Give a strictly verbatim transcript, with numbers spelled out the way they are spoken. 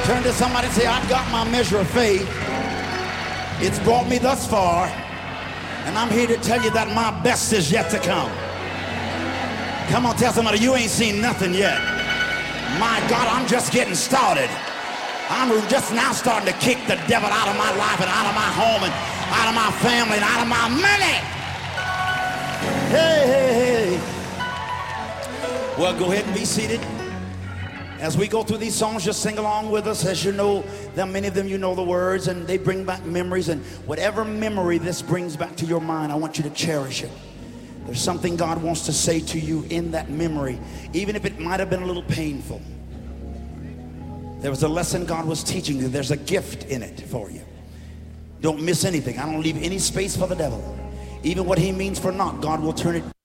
Turn to somebody and say, I've got my measure of faith. It's brought me thus far, and I'm here to tell you that my best is yet to come. Come on, tell somebody, you ain't seen nothing yet. My God, I'm just getting started. I'm just now starting to kick the devil out of my life and out of my home and out of my family and out of my money. Hey, hey, hey. Well, go ahead and be seated. As we go through these songs, just sing along with us. As you know, there are many of them you know the words, and they bring back memories. And whatever memory this brings back to your mind, I want you to cherish it. There's something God wants to say to you in that memory, even if it might have been a little painful. There was a lesson God was teaching you. There's a gift in it for you. Don't miss anything. I don't leave any space for the devil. Even what he means for naught, God will turn it